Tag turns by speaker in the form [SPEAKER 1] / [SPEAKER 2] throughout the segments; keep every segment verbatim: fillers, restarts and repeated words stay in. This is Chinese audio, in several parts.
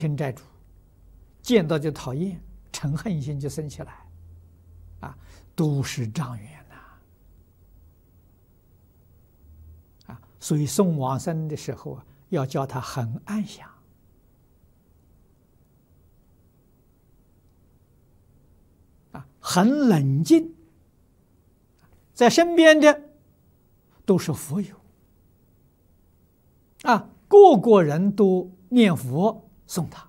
[SPEAKER 1] 欠债主，见到就讨厌，嗔恨心就生起来，啊，都是障缘呐，啊，所以送往生的时候啊，要叫他很安详，啊，很冷静，在身边的都是佛友，啊，个个人都念佛送他。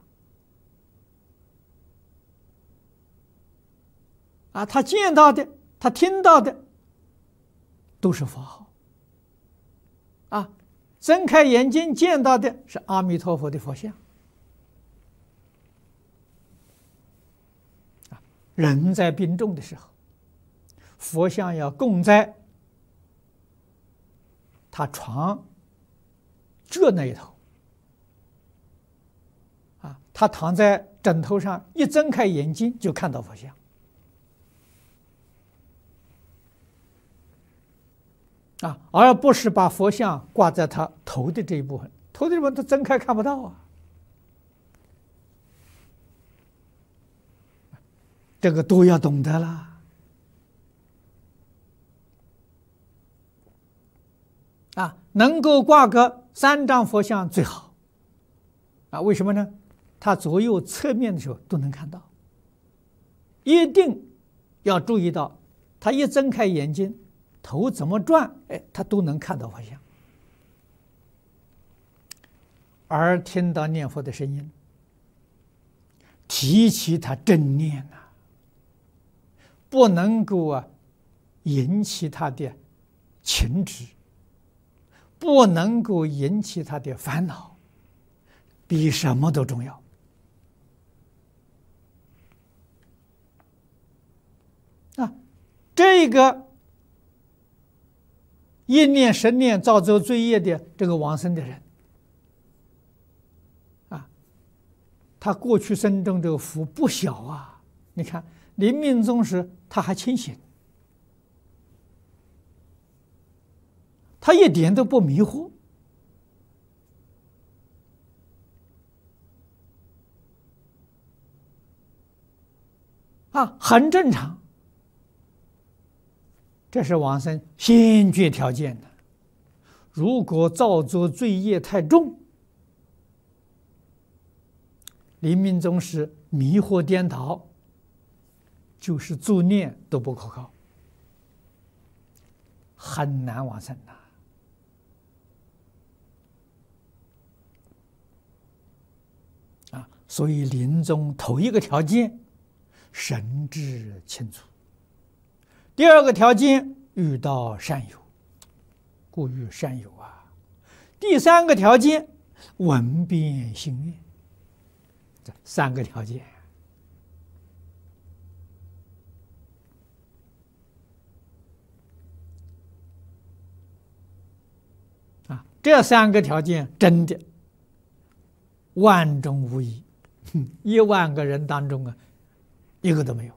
[SPEAKER 1] 啊，他见到的，他听到的，都是佛号。啊，睁开眼睛见到的是阿弥陀佛的佛像。啊，人在病重的时候，佛像要供在他床这那一头。啊，他躺在枕头上，一睁开眼睛就看到佛像。啊，而不是把佛像挂在他头的这一部分，头的这部分他睁开看不到啊。这个都要懂得啦。啊，能够挂个三张佛像最好。啊，为什么呢？他左右侧面的时候都能看到。一定要注意到，他一睁开眼睛。头怎么转，哎，他都能看到佛像，而听到念佛的声音，提起他正念呐、啊，不能够啊引起他的情执，不能够引起他的烦恼，比什么都重要。啊，这个。一念十念造作罪业的这个往生的人，啊，他过去生中这个福不小啊！你看临命终时他还清醒，他一点都不迷惑，啊，很正常。这是往生先决条件的。如果造作罪业太重，临命终时迷惑颠倒，就是助念都不可靠，很难往生的。啊，所以临终头一个条件，神志清楚。第二个条件，遇到善友，故遇善友啊。第三个条件，闻遍心愿。这三个条件啊，这三个条件真的万中无一，一万个人当中啊，一个都没有。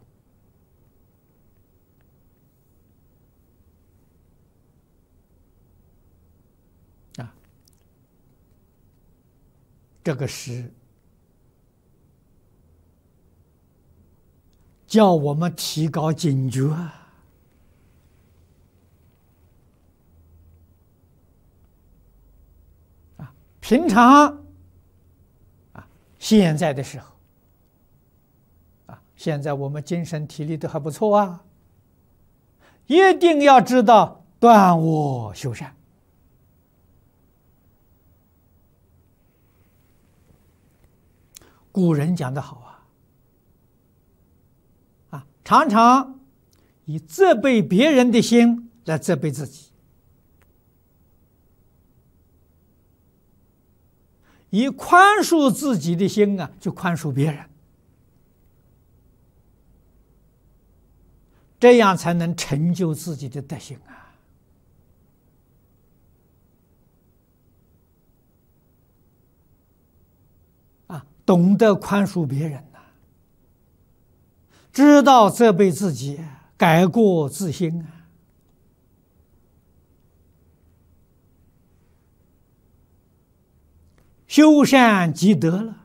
[SPEAKER 1] 这个是叫我们提高警觉啊！啊，平常啊，现在的时候啊，现在我们精神体力都还不错啊，一定要知道断恶修善。古人讲得好啊，啊，常常以责备别人的心来责备自己，以宽恕自己的心啊，就宽恕别人，这样才能成就自己的德行啊。懂得宽恕别人呐、啊，知道责备自己，改过自新啊。修善积德了，